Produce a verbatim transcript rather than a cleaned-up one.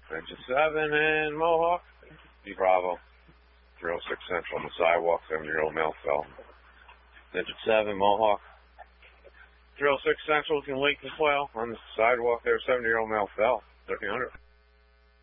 Ninja seven and Mohawk. D Bravo. three oh six Central on the sidewalk. seventy-year-old male fell. Ninja seven, Mohawk. three oh six Central can link as well on the sidewalk there. seventy-year-old male fell. thirteen hundred.